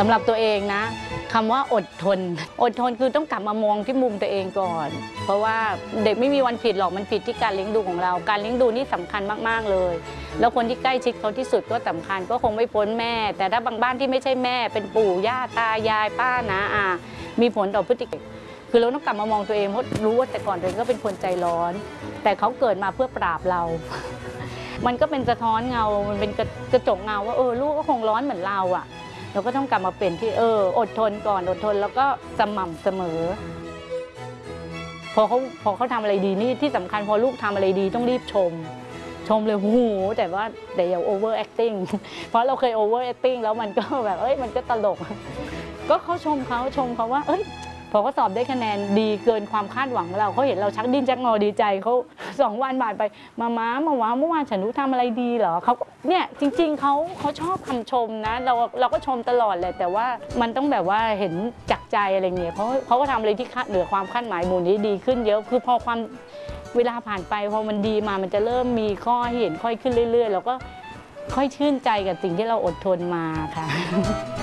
ำหรับตัวเองนะคำว่าอดทนคือต้องกลับมามองที่มุมตัวเองก่อนเพราะว่าเด็กไม่มีวันผิดหรอกมันผิดที่การเลี้ยงดูของเราการเลี้ยงดูนี่สำคัญมากๆเลยแล้วคนที่ใกล้ชิดเขาที่สุดก็สำคัญก็คงไม่พ้นแม่แต่ถ้าบางบ้านที่ไม่ใช่แม่เป็นปู่ย่าตายายป้าน้าอามีผลต่อพฤติกรรมคือเราต้องกลับมามองตัวเองเพราะรู้ว่าแต่ก่อนตัวเองก็เป็นคนใจร้อนแต่เขาเกิดมาเพื่อปราบเรามันก็เป็นสะท้อนเงามันเป็นกระจกเงาว่าลูกก็คงร้อนเหมือนเราอ่ะเราก็ต้องกลับมาเป็นที่อดทนก่อนอดทนแล้วก็สม่ำเสมอพอเขาทำอะไรดีนี่ที่สำคัญพอลูกทำอะไรดีต้องรีบชมเลยโอ้โหแต่อย่า over acting เพราะเราเคย over acting แล้วมันก็แบบมันก็ตลกก็เขาชมเขาว่าพอเขาสอบได้คะแนนดีเกินความคาดหวังเราเขาเห็นเราชักดิ้นชักงอดีใจเขา2 วันผ่านไปมาเมื่อวานฉันรู้ทำอะไรดีเหรอเขาเนี่ยจริงๆเขาชอบคำชมนะเราก็ชมตลอดเลยแต่ว่ามันต้องแบบว่าเห็นจากใจอะไรเงี้ยเขาก็ทำอะไรที่เหนือความคาดหมายมูลนี้ดีขึ้นเยอะคือพอความเวลาผ่านไปพอมันดีมามันจะเริ่มมีข้อให้เห็นค่อยขึ้นเรื่อยๆเราก็ค่อยชื่นใจกับสิ่งที่เราอดทนมาค่ะ